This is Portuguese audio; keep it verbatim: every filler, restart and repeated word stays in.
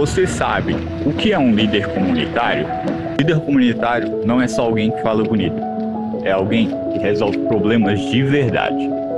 Você sabe o que é um líder comunitário? Líder comunitário não é só alguém que fala bonito, é alguém que resolve problemas de verdade.